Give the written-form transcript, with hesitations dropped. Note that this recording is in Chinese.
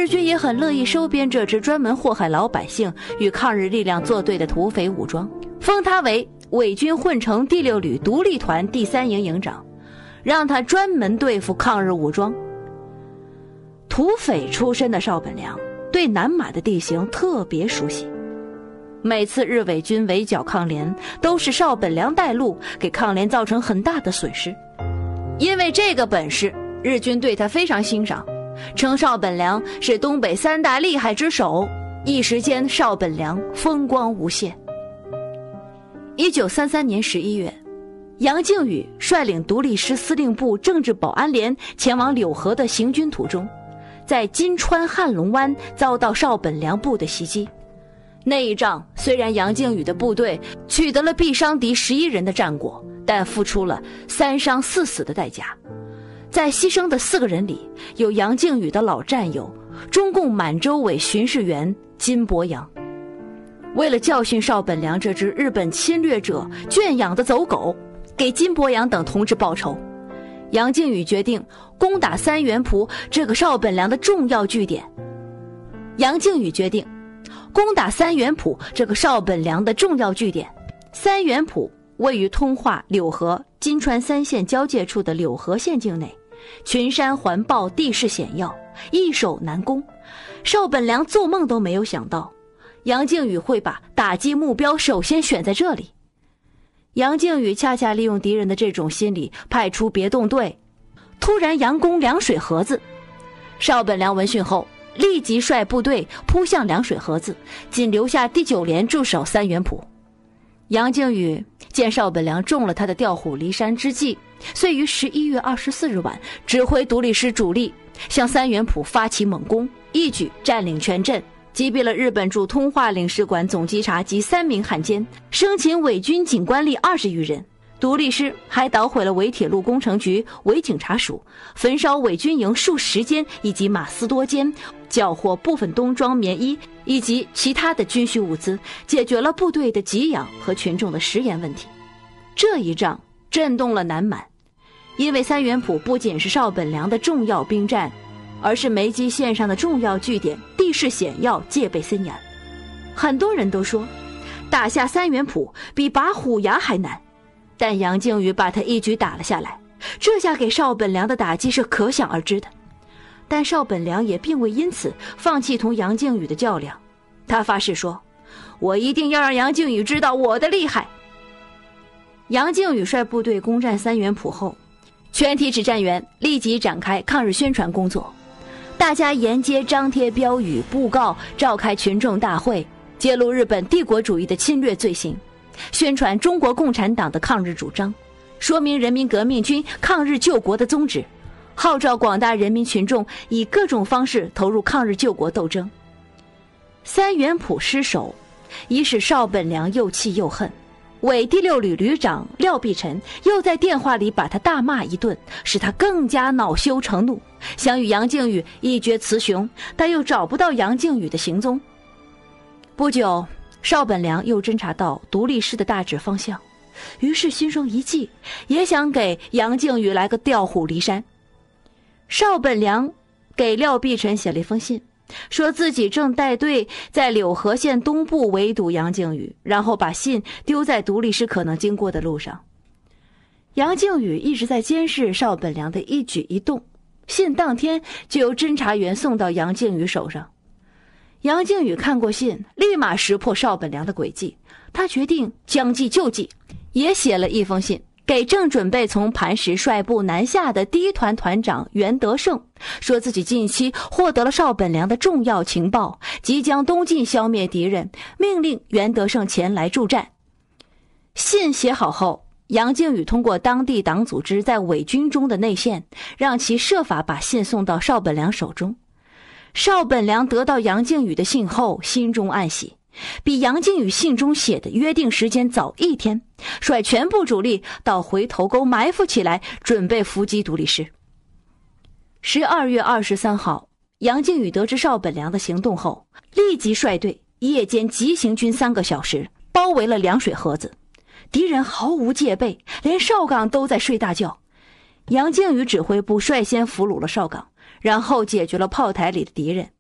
日军也很乐意收编这支专门祸害老百姓与抗日力量作对的土匪武装，封他为伪军混成第6旅独立团第3营营长，让他专门对付抗日武装。土匪出身的邵本良对南马的地形特别熟悉，每次日伪军围剿抗联，都是邵本良带路，给抗联造成很大的损失。因为这个本事，日军对他非常欣赏，称邵本良是东北3大厉害之首。一时间，邵本良风光无限。1933年11月，杨靖宇率领独立师司令部政治保安连前往柳河的行军途中，在金川汉龙湾遭到邵本良部的袭击。那一仗虽然杨靖宇的部队取得了毙伤敌11人的战果，但付出了3伤4死的代价。在牺牲的4个人里，有杨靖宇的老战友中共满洲委巡视员金伯阳。为了教训邵本良这只日本侵略者圈养的走狗，给金伯阳等同志报仇，杨靖宇决定攻打三元浦这个邵本良的重要据点。三元浦位于通化、柳河、金川3县交界处的柳河县境内，群山环抱，地势险要，易守难攻。邵本良做梦都没有想到，杨靖宇会把打击目标首先选在这里。杨靖宇恰恰利用敌人的这种心理，派出别动队，突然佯攻凉水河子。邵本良闻讯后，立即率部队扑向凉水河子，仅留下第9连驻守三元浦。杨靖宇见邵本良中了他的调虎离山之计，遂于11月24日晚指挥独立师主力向三元浦发起猛攻，一举占领全镇，击毙了日本驻通化领事馆总稽查及3名汉奸，生擒伪军警官吏20余人。独立师还捣毁了伪铁路工程局、伪警察署，焚烧伪军营数10间以及马斯多间，缴获部分冬装棉衣以及其他的军需物资，解决了部队的给养和群众的食盐问题。这一仗震动了南满，因为三元浦不仅是邵本良的重要兵站，而是梅基线上的重要据点，地势险要，戒备森严。很多人都说打下三元浦比拔虎牙还难，但杨靖宇把他一举打了下来，这下给邵本良的打击是可想而知的。但邵本良也并未因此放弃同杨靖宇的较量，他发誓说，我一定要让杨靖宇知道我的厉害。杨靖宇率部队攻占三元浦后，全体指战员立即展开抗日宣传工作，大家沿街张贴标语布告，召开群众大会，揭露日本帝国主义的侵略罪行，宣传中国共产党的抗日主张，说明人民革命军抗日救国的宗旨，号召广大人民群众以各种方式投入抗日救国斗争。三元浦失守，已使邵本良又气又恨，伪第6旅旅长廖必臣又在电话里把他大骂一顿，使他更加恼羞成怒，想与杨靖宇一决雌雄，但又找不到杨靖宇的行踪。不久，邵本良又侦察到独立师的大致方向，于是心生一计，也想给杨靖宇来个调虎离山。邵本良给廖必臣写了一封信，说自己正带队在柳河县东部围堵杨靖宇，然后把信丢在独立师可能经过的路上。杨靖宇一直在监视邵本良的一举一动，信当天就由侦查员送到杨靖宇手上。杨靖宇看过信，立马识破邵本良的诡计，他决定将计就计，也写了一封信给正准备从磐石率部南下的第1团团长袁德胜，说自己近期获得了邵本良的重要情报，即将东进消灭敌人，命令袁德胜前来助战。信写好后，杨靖宇通过当地党组织在伪军中的内线，让其设法把信送到邵本良手中。邵本良得到杨靖宇的信后，心中暗喜，比杨靖宇信中写的约定时间早1天，率全部主力到回头沟埋伏起来，准备伏击独立师。12月23号，杨靖宇得知邵本良的行动后，立即率队夜间急行军3个小时，包围了凉水河子。敌人毫无戒备，连邵岗都在睡大觉。杨靖宇指挥部率先俘虏了邵岗，然后解决了炮台里的敌人。